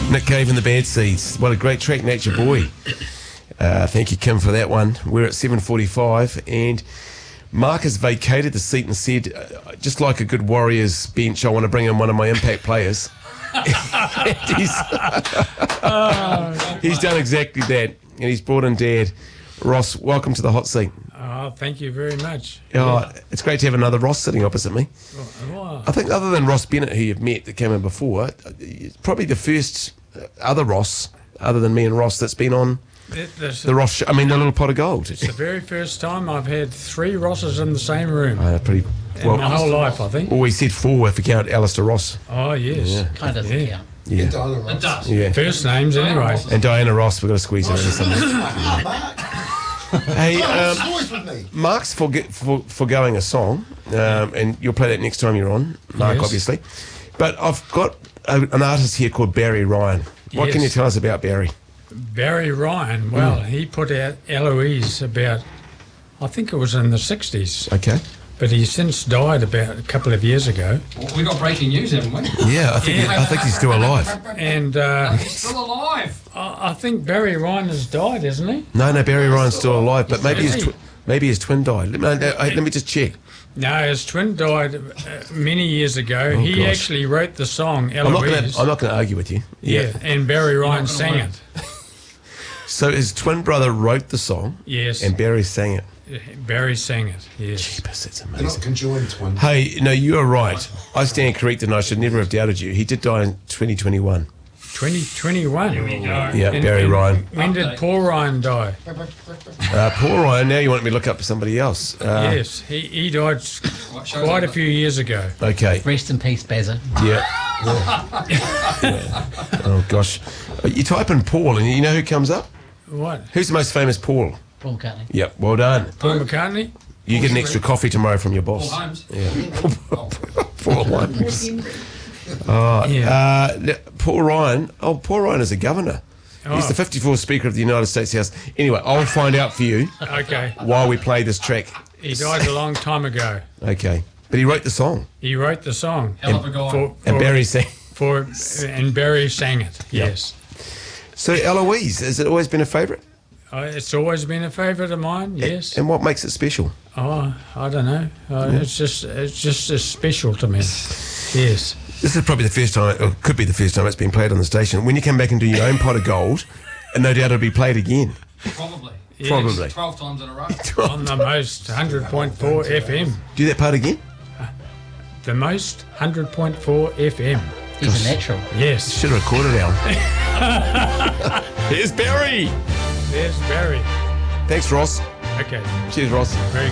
Nick Cave and the Bad Seeds. What a great track, Nature Boy. Thank you, Kim, for that one. We're at 7:45 and Mark has vacated the seat and said, just like a good Warriors bench, I want to bring in one of my impact players. He's done exactly that, and he's brought in Dad. Ross, welcome to the hot seat. Oh, thank you very much. It's great to have another Ross sitting opposite me. Oh. I think other than Ross Bennett, who you've met that came in before, it's probably the first other Ross, other than me and Ross, that's been on the Ross show. I mean, the Little Pot of Gold. It's the very first time I've had 3 Rosses in the same room. Pretty well. In my whole life, I think. Well, we said 4 if you count Alistair Ross. Oh, yes. Yeah. Kind of doesn't count. Yeah. It does. Yeah. First names, anyway. And Diana Ross, we've got to squeeze her in somewhere. Hey, Mark's foregoing a song, and you'll play that next time you're on, Mark, Yes. obviously. But I've got an artist here called Barry Ryan. What can you tell us about Barry? Barry Ryan, well, he put out Eloise about, I think it was in the 60s. Okay. But he's since died about a couple of years ago. Well, we got breaking news, haven't we? Yeah, I think he's still alive. And He's still alive. I think Barry Ryan has died, isn't he? No, Barry Ryan's still alive, but maybe Is he? maybe his twin died. Let me just check. No, his twin died many years ago. He gosh. actually wrote the song I'm Eloise. not going to argue with you. Yeah, and Barry Ryan sang win. it. So his twin brother wrote the song, Yes, and Barry sang it. Barry sang it. Yes. Jeepers, that's They're not amazing. conjoined twins. Hey, no, you are right. I stand corrected, and I should never have doubted you. He did die in 2021. 2021. Yeah, Barry Ryan. When did Paul Ryan die? Paul Ryan, now you want me to look up somebody else. Yes, he died quite a few years ago. Okay, Rest in peace, Bazza. yeah. Oh, gosh. You type in Paul, and you know who comes up? What? Who's the most famous Paul? Paul McCartney. Yep, well done. Paul McCartney? You get an extra coffee tomorrow from your Paul boss. Holmes. Paul Holmes. Yeah. Paul Ryan. Oh, Paul Ryan is a governor. He's Oh. the 54th Speaker of the United States House. Anyway, I'll find out for you Okay. while we play this track. He died a long time ago. Okay. But he wrote the song. He wrote the song. Hell of a guy. And Barry sang. And Barry sang it. Yes. So Eloise, has it always been a favourite? It's always been a favourite of mine. Yes. And what makes it special? Oh, I don't know. It's just as special to me. Yes. This is probably the first time, or could be the first time it's been played on the station. When you come back and do your own pot of gold, and no doubt it'll be played again. Probably. Yes. Probably. 12 times in a row. On the most 100.4 FM. Do that part again? The most 100.4 FM. He's a natural. Yes. Should have recorded Al. Here's Barry. There's Barry. Thanks, Ross. Okay. Cheers, Ross. Very